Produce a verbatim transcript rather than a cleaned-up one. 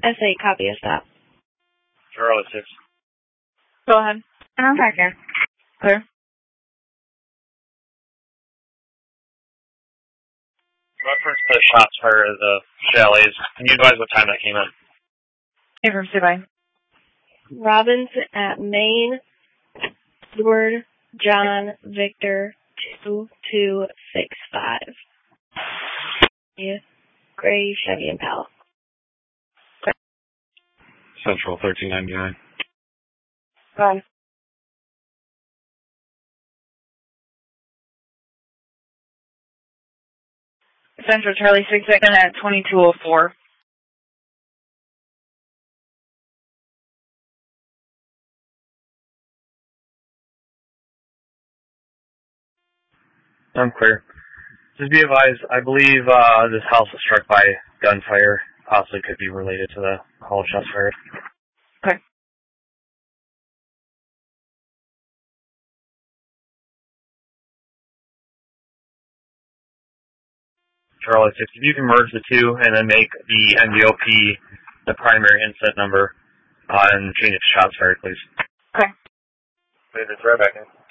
S eight, copy of that. Charlie six. Go ahead. I'm back there. Clear. Reference to the shots fired at the chalets. Can you advise what time that came in? Abrams, goodbye. Robbins at Maine, Edward, John, Victor, two two six five. Yeah. Gray, Chevy, Impala. Central thirteen ninety-nine. Bye. Central Charlie six second at twenty-two oh four. I'm clear. Just be advised, I believe uh, this house was struck by gunfire. Possibly could be related to the call of shots fired. Okay. Charlie six, if you can merge the two and then make the N V O P the primary incident number uh, and change it to shots fired, please. Okay. Wait, it's right back in.